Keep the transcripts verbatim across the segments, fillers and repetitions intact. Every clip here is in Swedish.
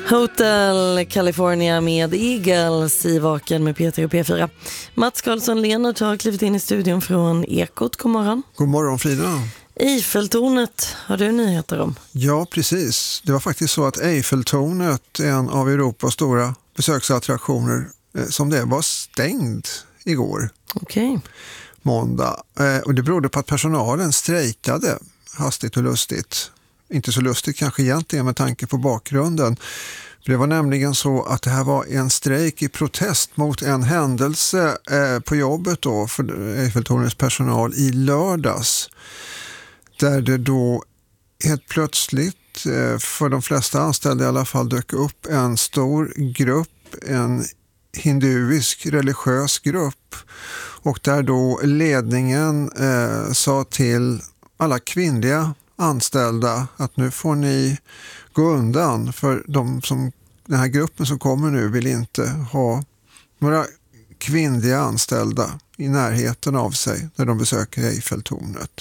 Hotel California med Eagles i Vaken med Peter och P fyra. Mats Karlsson-Lehnert har klivit in i studion från Ekot. God morgon. God morgon Frida. Eiffeltornet har du nyheter om? Ja, precis. Det var faktiskt så att Eiffeltornet, en av Europas stora besöksattraktioner, som det var stängd igår. Okej. Okay. Måndag. Och det berodde på att personalen strejkade hastigt och lustigt. Inte så lustigt kanske egentligen med tanke på bakgrunden. Det var nämligen så att det här var en strejk i protest mot en händelse på jobbet då för Eiffeltornets personal i lördags. Där det då helt plötsligt för de flesta anställda i alla fall dök upp en stor grupp, en hinduisk religiös grupp. Och där då ledningen eh, sa till alla kvinnliga anställda att nu får ni gå undan, för de som, den här gruppen som kommer nu vill inte ha några kvinnliga anställda i närheten av sig när de besöker Eiffeltornet.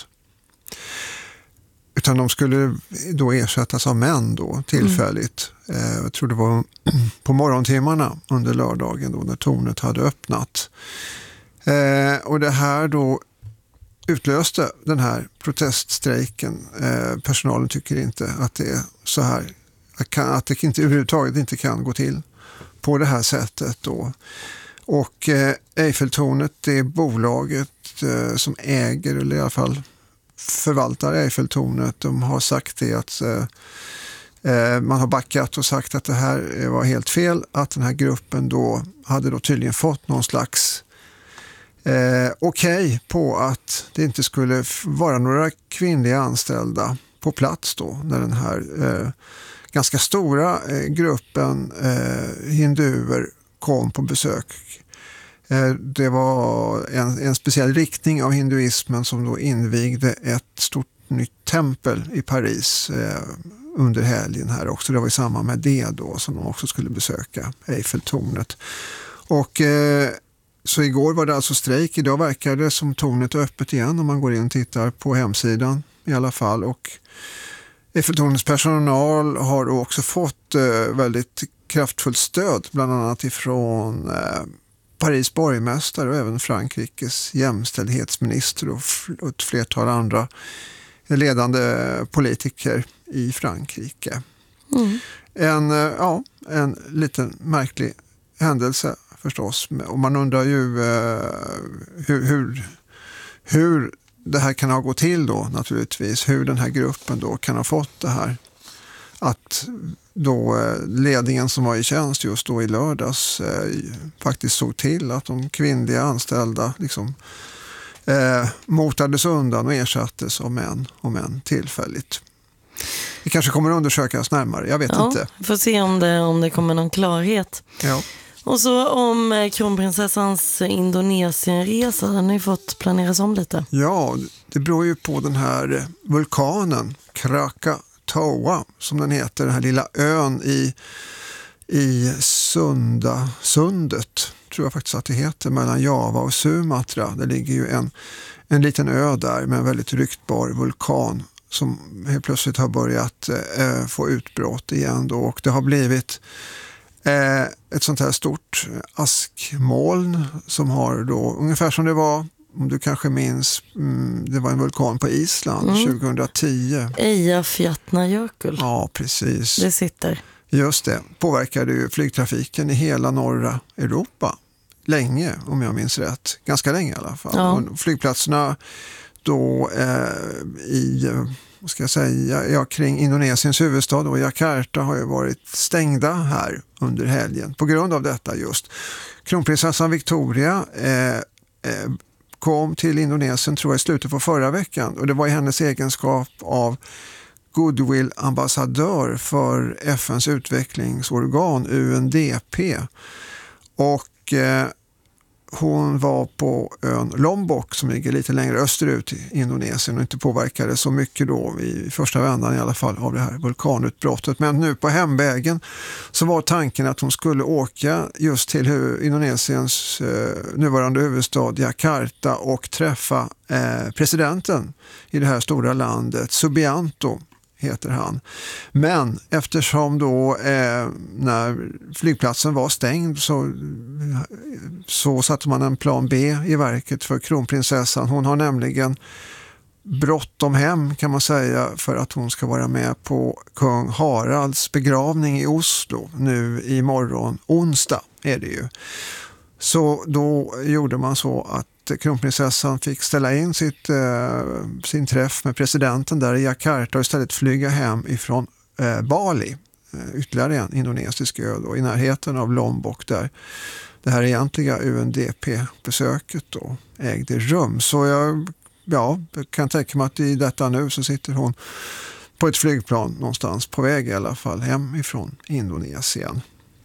Utan de skulle då ersättas av män då tillfälligt. Mm. Eh, jag tror det var på morgontimmarna under lördagen då när tornet hade öppnat. Eh, och det här då utlöste den här proteststrejken. Eh, personalen tycker inte att det är så här, att det inte överhuvudtaget inte kan gå till på det här sättet då. Och eh, Eiffeltornet, det är bolaget eh, som äger, eller i alla fall förvaltar Eiffeltornet. De har sagt det att eh, man har backat och sagt att det här var helt fel, att den här gruppen då hade då tydligen fått någon slags Eh, okej okay på att det inte skulle vara några kvinnliga anställda på plats då när den här eh, ganska stora eh, gruppen eh, hinduer kom på besök. Eh, det var en, en speciell riktning av hinduismen som då invigde ett stort nytt tempel i Paris eh, under helgen här också. Det var i samband med det då som de också skulle besöka Eiffeltornet. Och eh, Så igår var det alltså strejk. Idag verkar det som tornet är öppet igen om man går in och tittar på hemsidan i alla fall. Och Eiffeltornets personal har också fått eh, väldigt kraftfullt stöd, bland annat ifrån eh, Paris borgmästare och även Frankrikes jämställdhetsminister och, f- och ett flertal andra ledande politiker i Frankrike. Mm. En, eh, ja, en liten märklig händelse förstås. Och man undrar ju eh, hur, hur, hur det här kan ha gått till då naturligtvis. Hur den här gruppen då kan ha fått det här. Att då eh, ledningen som var i tjänst just då i lördags eh, faktiskt såg till att de kvinnliga anställda liksom eh, motades undan och ersattes av män och män tillfälligt. Det kanske kommer att undersökas närmare, jag vet ja, inte. Får se om det, om det kommer någon klarhet. Ja. Och så om kronprinsessans Indonesienresa, den har ju fått planeras om lite. Ja, det beror ju på den här vulkanen Krakatoa som den heter, den här lilla ön i, i Sunda, Sundet, tror jag faktiskt att det heter, mellan Java och Sumatra. Det ligger ju en, en liten ö där med en väldigt ryktbar vulkan som helt plötsligt har börjat eh, få utbrott igen då, och det har blivit ett sånt här stort askmoln som har då, ungefär som det var, om du kanske minns, det var en vulkan på Island mm. tjugohundratio. Eyjafjallajökull. Ja, precis. Det sitter. Just det. Påverkade ju flygtrafiken i hela norra Europa länge, om jag minns rätt. Ganska länge i alla fall. Ja. Och flygplatserna då eh, i... vad ska jag säga, ja, kring Indonesiens huvudstad och Jakarta har ju varit stängda här under helgen på grund av detta just. Kronprinsessan Victoria eh, eh, kom till Indonesien tror jag i slutet på förra veckan, och det var i hennes egenskap av goodwill-ambassadör för F N:s utvecklingsorgan U N D P, och eh, hon var på ön Lombok som ligger lite längre österut i Indonesien och inte påverkade så mycket då i första vändan i alla fall av det här vulkanutbrottet. Men nu på hemvägen så var tanken att hon skulle åka just till Indonesiens eh, nuvarande huvudstad Jakarta och träffa eh, presidenten i det här stora landet, Subianto, heter han. Men eftersom då eh, när flygplatsen var stängd så, så satte man en plan B i verket för kronprinsessan. Hon har nämligen bråttom hem kan man säga för att hon ska vara med på kung Haralds begravning i Oslo nu i morgon, onsdag är det ju. Så då gjorde man så att kronprinsessan fick ställa in sitt, eh, sin träff med presidenten där i Jakarta och istället flyga hem ifrån eh, Bali, eh, ytterligare en indonesisk ö då, i närheten av Lombok där det här egentliga U N D P-besöket då ägde rum. Så jag ja, kan tänka mig att i detta nu så sitter hon på ett flygplan någonstans på väg i alla fall hem ifrån Indonesien.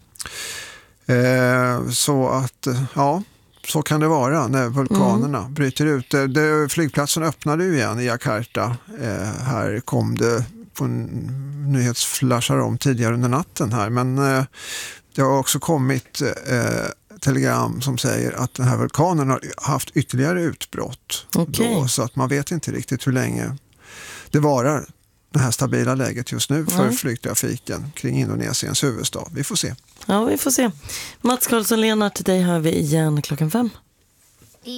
Eh, så att, ja, så kan det vara när vulkanerna mm. bryter ut. Det, det, flygplatsen öppnade ju igen i Jakarta. Eh, här kom det på en nyhetsflashar om tidigare under natten här. Men eh, det har också kommit eh, telegram som säger att den här vulkanen har haft ytterligare utbrott. Okay. Då, så att man vet inte riktigt hur länge det varar. Det här stabila läget just nu för mm. flygtrafiken kring Indonesiens huvudstad. Vi får se. Ja, vi får se. Mats Karlsson-Lena, till dig hör vi igen klockan fem.